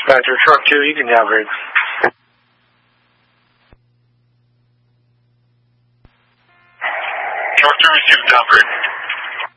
Dispatcher, truck 2, you can downgrade. Truck 2 received downgrade.